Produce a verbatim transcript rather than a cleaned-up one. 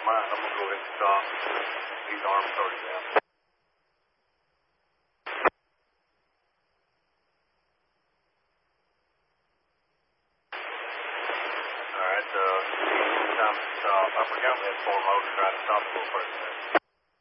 don't mind, I'm gonna go ahead and stop. These arms started down. Alright, uh, time to stop. I forgot we had four motors trying to stop a little further.